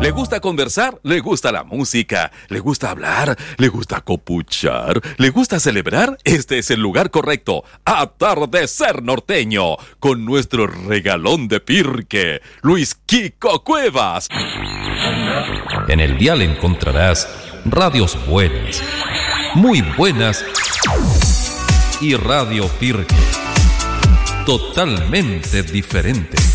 ¿Le gusta conversar? ¿Le gusta la música? ¿Le gusta hablar? ¿Le gusta copuchar? ¿Le gusta celebrar? Este es el lugar correcto. Atardecer Norteño, con nuestro regalón de Pirque, Luis Kiko Cuevas. En el dial encontrarás radios buenas, muy buenas, y Radio Pirque, totalmente diferente.